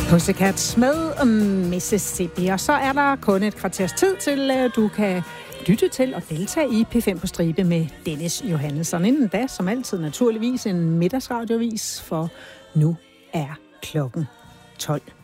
Pussycats med Mississippi. Og så er der kun et kvarters tid til, du kan lytte til og deltage i P5 på stribe med Dennis Johannesson. Inden da, som altid, naturligvis en middagsradiovis, for nu er klokken 12.